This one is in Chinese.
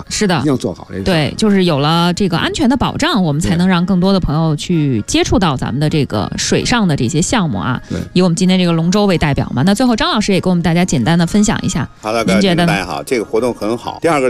啊， 是的， 一定做好这个。 对，就是有了这个安全的保障，我们才能让更多的朋友去接触到咱们的这个水上的这些项目啊。 对， 以我们今天这个龙舟为代表嘛。那最后张老师也给我们大家简单的分享一下， 好的， 您觉得呢？ 好，这个活动很好。第二个。